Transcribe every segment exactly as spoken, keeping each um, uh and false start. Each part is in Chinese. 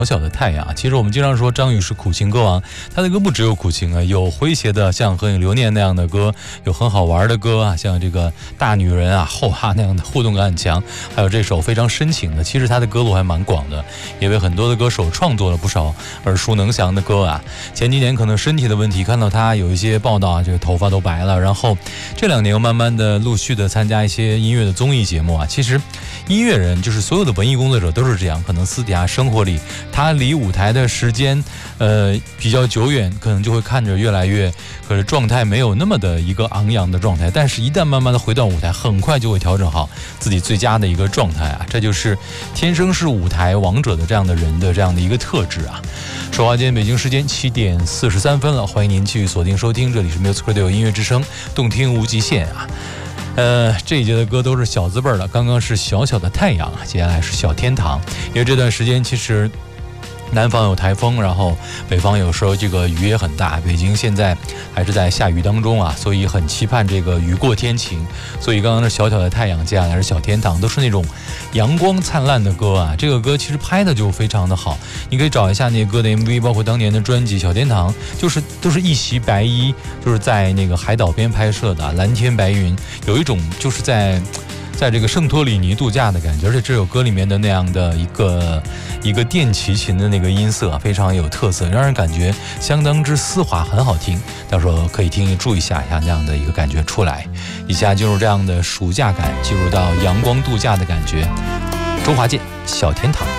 小的太阳。其实我们经常说张宇是苦情歌王，他的歌不只有苦情啊，有诙谐的像《合影留念》那样的歌，有很好玩的歌啊，像这个大女人啊、后哈那样的互动感很强，还有这首非常深情的。其实他的歌路还蛮广的，也为很多的歌手创作了不少耳熟能详的歌啊。前几年可能身体的问题，看到他有一些报道啊，这个头发都白了，然后这两年又慢慢的陆续的参加一些音乐的综艺节目啊。其实音乐人就是所有的文艺工作者都是这样，可能私底下生活里他离舞台的时间呃比较久远，可能就会看着越来越可是状态没有那么的一个昂扬的状态，但是一旦慢慢的回到舞台，很快就会调整好自己最佳的一个状态啊。这就是天生是舞台王者的这样的人的这样的一个特质啊。说话间北京时间七点四十三分了，欢迎您继续锁定收听，这里是 Music Radio 音乐之声，动听无极限啊。呃，这一节的歌都是小字辈的，刚刚是小小的太阳，接下来是小天堂。因为这段时间其实南方有台风，然后北方有时候这个雨也很大，北京现在还是在下雨当中啊，所以很期盼这个雨过天晴。所以刚刚是小小的太阳，接下来是小天堂，都是那种阳光灿烂的歌啊。这个歌其实拍的就非常的好，你可以找一下那个歌的 M V， 包括当年的专辑《小天堂》，就是都是一袭白衣，就是在那个海岛边拍摄的，蓝天白云，有一种就是在在这个圣托里尼度假的感觉。而且这首歌里面的那样的一个一个电齐琴的那个音色非常有特色，让人感觉相当之丝滑，很好听。到时候可以听注意一下，像这样的一个感觉出来，一下进入这样的暑假感，进入到阳光度假的感觉。周华健小天堂。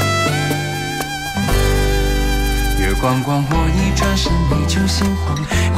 月光光，我一转身你就心慌，